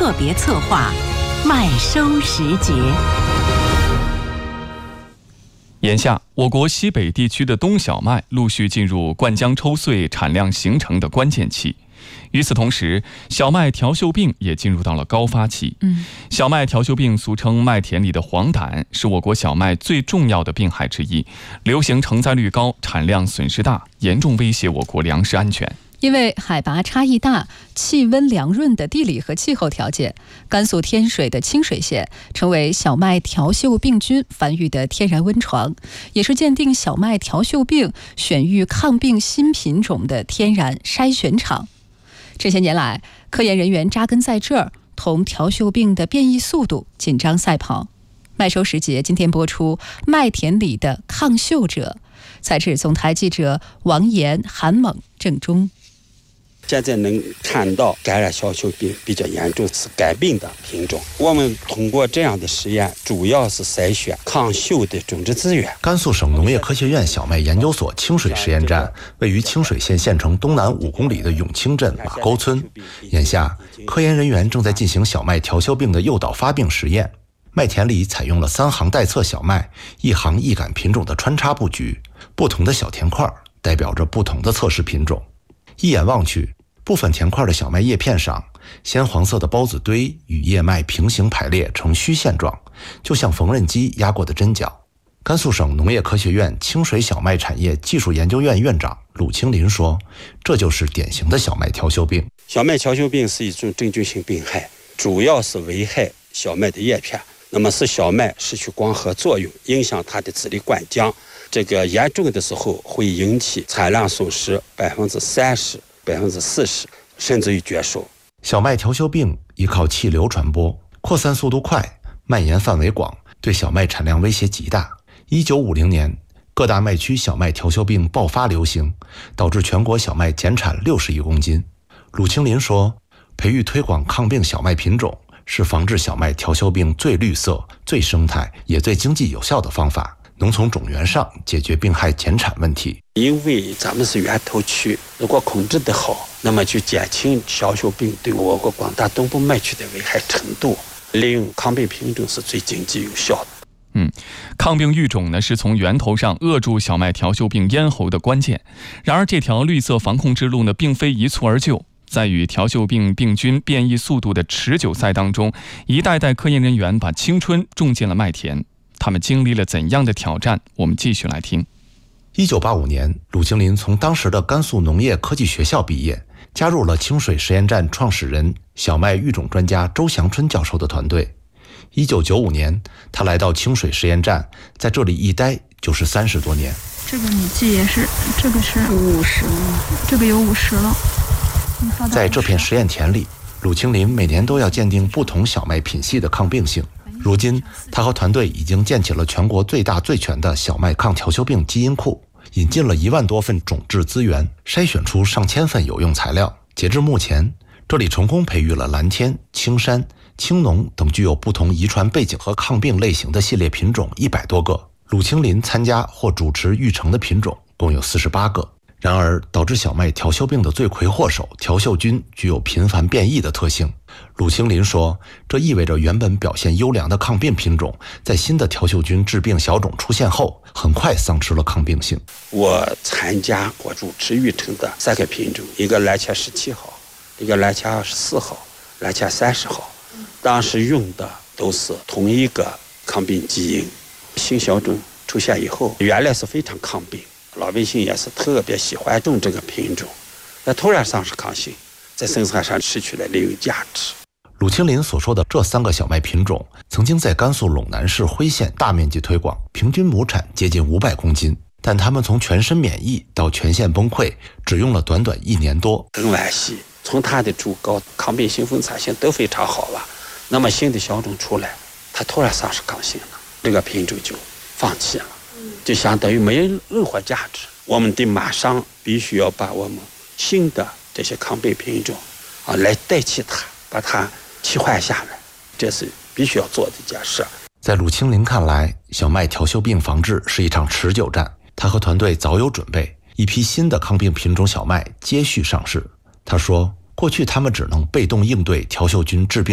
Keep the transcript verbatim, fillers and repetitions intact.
特别策划麦收时节。 眼下，我国西北地区的冬小麦陆续进入灌浆抽穗、产量形成的关键期。与此同时，小麦条锈病也进入到了高发期。嗯，小麦条锈病俗称麦田里的黄疸，是我国小麦最重要的病害之一，流行承载率高，产量损失大，严重威胁我国粮食安全。 因为海拔差异大、气温凉润的地理和气候条件，甘肃天水的清水县成为小麦条锈病菌繁育的天然温床，也是鉴定小麦条锈病、选育抗病新品种的天然筛选场。这些年来，科研人员扎根在这儿，同条锈病的变异速度紧张赛跑。麦收时节今天播出麦田里的抗锈者，采制总台记者王岩、韩猛、郑中。 现在能看到感染小锈病比较严重是肝病的品种。我们通过这样的实验，主要是筛选抗锈的种质资源。 甘肃省农业科学院小麦研究所清水实验站位于清水县县城东南五公里的永清镇马沟村。眼下，科研人员正在进行小麦条锈病的诱导发病实验。麦田里采用了三行带侧小麦、一行一杆品种的穿插布局，不同的小田块代表着不同的测试品种。一眼望去，部分田块的小麦叶片上，鲜黄色的孢子堆与叶脉平行排列成虚线状，就像缝纫机压过的针脚。甘肃省农业科学院清水小麦产业技术研究院院长鲁清林说，这就是典型的小麦条锈病。 小麦条锈病是一种真菌性病害，主要是危害小麦的叶片，那么使小麦失去光合作用，影响它的籽粒灌浆。这个严重的时候会引起产量损失百分之三十、百分之四十，甚至于绝收。 小麦条锈病依靠气流传播，扩散速度快，蔓延范围广，对小麦产量威胁极大。一九五零年，各大麦区小麦条锈病爆发流行，导致全国小麦减产六十亿公斤。鲁清林说，培育推广抗病小麦品种是防治小麦条锈病最绿色、最生态也最经济有效的方法，能从种源上解决病害减产问题。 因为咱们是源头区，如果控制得好，那么就减轻小锈病对我国广大东部麦区的危害程度。利用抗病品种是最经济有效的。 嗯，抗病育种呢是从源头上扼住小麦条锈病咽喉的关键。然而，这条绿色防控之路呢，并非一蹴而就。在与条锈病病菌变异速度的持久赛当中，一代代科研人员把青春种进了麦田。他们经历了怎样的挑战？我们继续来听。 一九八五年，鲁清林从当时的甘肃农业科技学校毕业，加入了清水实验站创始人、小麦育种专家周祥春教授的团队。一九九五年，他来到清水实验站，在这里一待就是三十多年。 这个你记也是，这个是五十，这个有五十了。 在这片实验田里，鲁清林每年都要鉴定不同小麦品系的抗病性。如今，他和团队已经建起了全国最大最全的小麦抗条锈病基因库，引进了一万多份种质资源，筛选出上千份有用材料。截至目前，这里成功培育了蓝天、青山、青农等具有不同遗传背景和抗病类型的系列品种一百多个。鲁清林参加或主持育成的品种共有四十八个。然而，导致小麦条锈病的罪魁祸首条锈菌具有频繁变异的特性。鲁清林说，这意味着原本表现优良的抗病品种，在新的条锈菌致病小种出现后，很快丧失了抗病性。 我参加或主持育成的三个品种，一个蓝钱十七号，一个蓝钱二十四号，蓝钱三十号，当时用的都是同一个抗病基因。新小种出现以后，原来是非常抗病，老百姓也是特别喜欢种这个品种，那突然丧失抗性，在生产上失去了利用价值。 鲁清林所说的这三个小麦品种，曾经在甘肃陇南市辉县大面积推广，平均亩产接近五百公斤，但他们从全身免疫到全线崩溃，只用了短短一年多。 很惋惜，从它的株高、抗病性、分产性都非常好了，那么新的小种出来，它突然丧失抗性了，这个品种就放弃了，就相当于没有任何价值。我们得马上必须要把我们新的这些抗病品种啊来代替它，把它替换下来，这是必须要做的一件事。 在鲁清林看来，小麦条锈病防治是一场持久战。他和团队早有准备，一批新的抗病品种小麦接续上市。他说，过去他们只能被动应对条锈菌致病